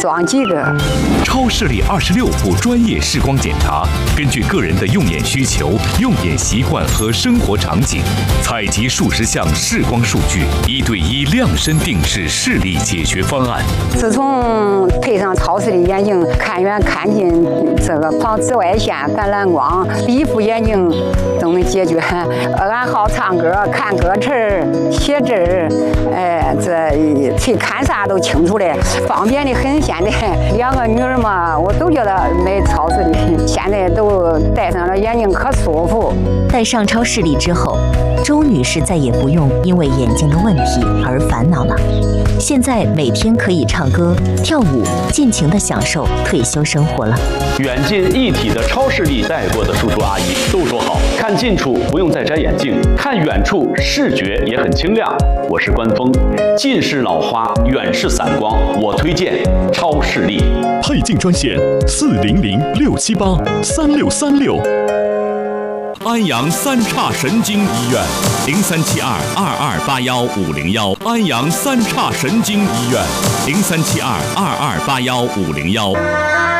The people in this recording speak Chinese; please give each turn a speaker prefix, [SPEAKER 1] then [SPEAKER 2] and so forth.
[SPEAKER 1] 装几个。
[SPEAKER 2] 超视力26部专业视光检查，根据个人的用眼需求、用眼习惯和生活场景，采集数十项视光数据，1对1量身定制视力解决方案。
[SPEAKER 1] 自从配上超视力眼镜，看远看近，这个防紫外线、反蓝光，一副眼镜都能解决。俺好唱歌、看歌词、写字，这去看啥都清楚的，方便的很。现在2个女儿嘛，我都觉得买超视力，现在都戴上了眼镜可舒服。
[SPEAKER 3] 戴上超视力之后，周女士再也不用因为眼睛的问题而烦恼了。现在每天可以唱歌、跳舞，尽情地享受退休生活了。
[SPEAKER 4] 远近一体的超视力戴过的叔叔阿姨都说好，看近处不用再摘眼镜，看远处视觉也很清亮。我是关峰，近视老花，远视散光，我推荐超视力。
[SPEAKER 5] 配镜专线400-678-3636。
[SPEAKER 2] 安阳三岔神经医院03722281-501，安阳三岔神经医院03722281-501。